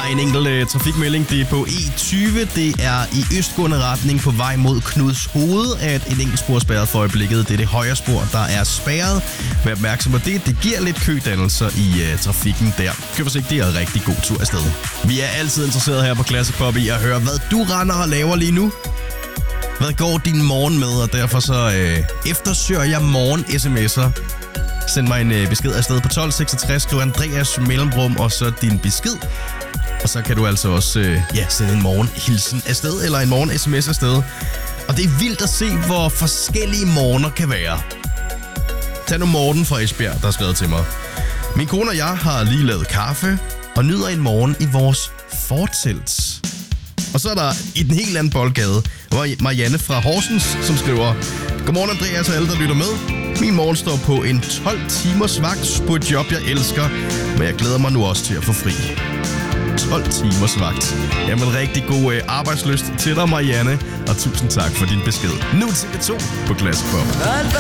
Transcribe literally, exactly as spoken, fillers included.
en enkelt uh, trafikmelding. Det er på E tyve. Det er i østgående retning på vej mod Knuds Hoved, at et enkelt spor er spærret for øjeblikket. Det er det højre spor, der er spærret. Vær opmærksom på det. Det giver lidt kødannelser i uh, trafikken der. Køb forsigtigt og rigtig god tur afsted. Vi er altid interesseret her på Classic Pop i at høre, hvad du render og laver lige nu. Hvad går din morgen med? Og derfor så øh, eftersøger jeg morgen-sms'er. Send mig en øh, besked afsted på tolv seksogtres. Skriv Andreas mellemrum og så din besked. Og så kan du altså også øh, ja, sende en morgenhilsen afsted, eller en morgen-sms afsted. Og det er vildt at se, hvor forskellige morgener kan være. Tag nu Morten fra Esbjerg, der har skrevet til mig. Min kone og jeg har lige lavet kaffe og nyder en morgen i vores fortelt. Og så er der i den helt anden boldgade, hvor Marianne fra Horsens, som skriver: Godmorgen Andreas og alle, der lytter med. Min morgen står på en tolv timers vagt på et job, jeg elsker, men jeg glæder mig nu også til at få fri. tolv timers vagt. Jamen rigtig god øh, arbejdslyst til dig, Marianne, og tusind tak for din besked. Nu til T V to på Classic Pop.